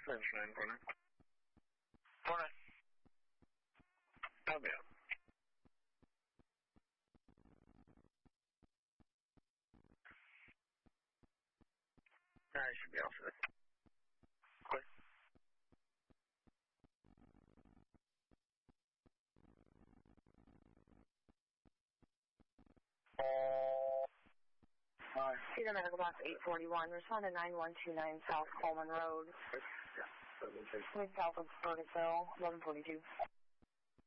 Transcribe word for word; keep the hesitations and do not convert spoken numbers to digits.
nine four nine. four nine. Copy out. I should be off of it. Clear. Uh, Cedar Medical Box eight forty-one, respond to nine one two nine South Coleman Road. Yeah. South of Burkittsville, eleven forty-two.